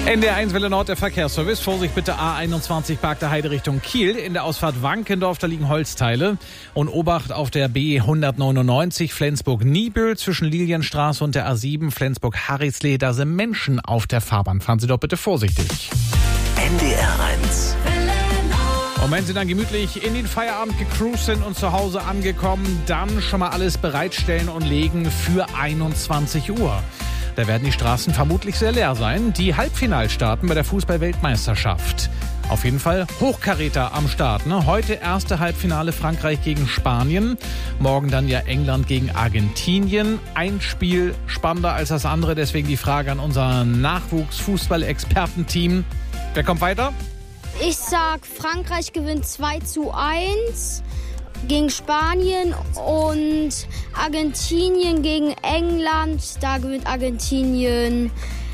NDR1 Welle Nord, der Verkehrsservice. Vorsicht bitte, A21 Park der Heide Richtung Kiel. In der Ausfahrt Wankendorf, da liegen Holzteile. Und Obacht auf der B199 Flensburg-Niebüll zwischen Lilienstraße und der A7 Flensburg-Harrisley. Da sind Menschen auf der Fahrbahn. Fahren Sie doch bitte vorsichtig. NDR1. Und wenn Sie dann gemütlich in den Feierabend gecruised sind und zu Hause angekommen, dann schon mal alles bereitstellen und legen für 21 Uhr. Da werden die Straßen vermutlich sehr leer sein. Die Halbfinalstarten bei der Fußball-Weltmeisterschaft. Auf jeden Fall Hochkaräter am Start. Heute erste Halbfinale Frankreich gegen Spanien. Morgen dann ja England gegen Argentinien. Ein Spiel spannender als das andere. Deswegen die Frage an unser Nachwuchs-Fußball-Expertenteam. Wer kommt weiter? Ich sag, Frankreich gewinnt 2:1 gegen Spanien und Argentinien gegen England. Da gewinnt Argentinien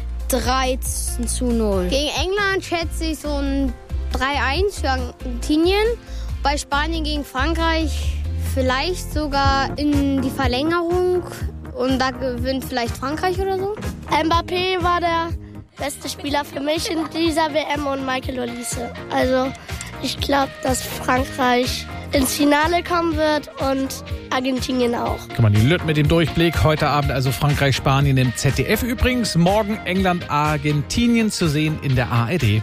3:0. Gegen England schätze ich so ein 3:1 für Argentinien. Bei Spanien gegen Frankreich vielleicht sogar in die Verlängerung. Und da gewinnt vielleicht Frankreich oder so. Mbappé war der beste Spieler für mich in dieser WM und Michael Olise. Also ich glaube, dass Frankreich ins Finale kommen wird und Argentinien auch. Guck mal, die Lüt mit dem Durchblick. Heute Abend also Frankreich, Spanien im ZDF übrigens. Morgen England, Argentinien zu sehen in der ARD.